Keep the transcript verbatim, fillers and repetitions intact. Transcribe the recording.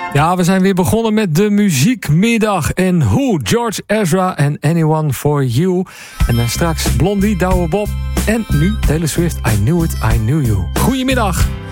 Ja, we zijn weer begonnen met de muziekmiddag. En Who, George Ezra en Anyone For You. En dan straks Blondie, Douwe Bob. En nu Taylor Swift, I Knew It, I Knew You. Goedemiddag.